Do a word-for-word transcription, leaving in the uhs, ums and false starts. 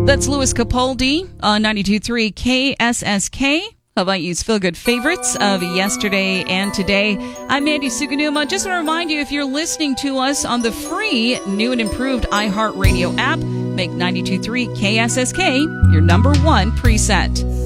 That's Louis Capaldi on ninety-two point three K S S K. Hawaii's feel-good favorites of yesterday and today. I'm Mandy Suganuma. Just want to remind you, if you're listening to us on the free, new and improved iHeartRadio app, make ninety-two point three K S S K your number one preset.